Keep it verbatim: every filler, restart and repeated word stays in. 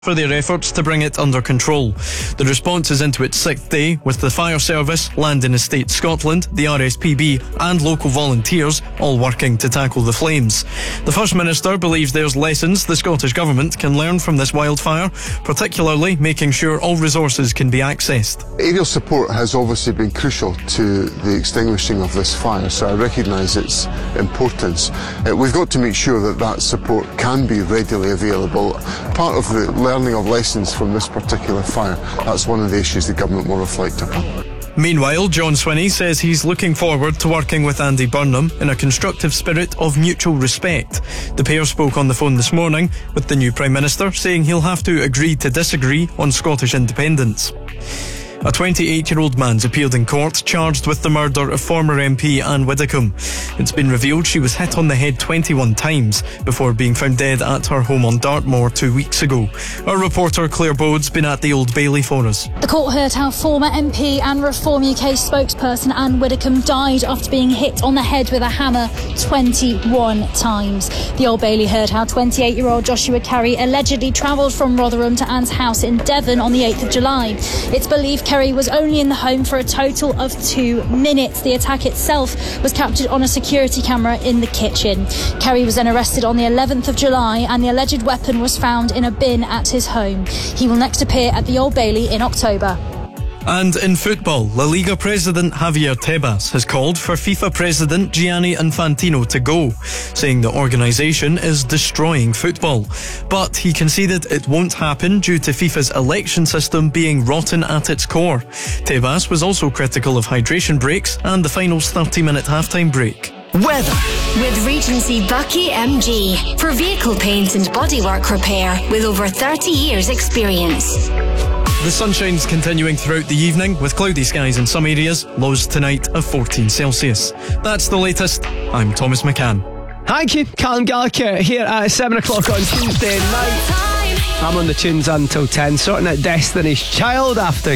for their efforts to bring it under control. The response is into its sixth day, with the Fire Service, Land and Estate Scotland, the R S P B and local volunteers all working to tackle the flames. The First Minister believes there's lessons the Scottish Government can learn from this wildfire, particularly making sure all resources can be accessed. Aerial support has obviously been crucial to the extinguishing of this fire, so I recognise its importance. Uh, we've got to make sure that that support can be readily available. Part of the learning of lessons from this particular fire, that's one of the issues the Government will reflect upon. Meanwhile, John Swinney says he's looking forward to working with Andy Burnham in a constructive spirit of mutual respect. The pair spoke on the phone this morning, with the new Prime Minister saying he'll have to agree to disagree on Scottish independence. A twenty-eight-year-old man's appeared in court charged with the murder of former M P Anne Widdecombe. It's been revealed she was hit on the head twenty-one times before being found dead at her home on Dartmoor two weeks ago. Our reporter Claire Bode's been at the Old Bailey for us. The court heard how former M P and Reform U K spokesperson Anne Widdecombe died after being hit on the head with a hammer twenty-one times. The Old Bailey heard how twenty-eight-year-old Joshua Carey allegedly travelled from Rotherham to Anne's house in Devon on the eighth of July. It's believed Carey was only in the home for a total of two minutes. The attack itself was captured on a security camera in the kitchen. Carey was then arrested on the eleventh of July and the alleged weapon was found in a bin at his home. He will next appear at the Old Bailey in October. And in football, La Liga President Javier Tebas has called for FIFA President Gianni Infantino to go, saying the organisation is destroying football. But he conceded it won't happen due to FIFA's election system being rotten at its core. Tebas was also critical of hydration breaks and the final's thirty-minute halftime break. Weather. With Regency Bucky M G for vehicle paint and bodywork repair with over thirty years experience. The sunshine's continuing throughout the evening with cloudy skies in some areas, lows tonight of fourteen Celsius. That's the latest. I'm Thomas McCann. Thank you, Callum Gallagher here at seven o'clock on Tuesday night. I'm on the tunes until ten, sorting out Destiny's Child after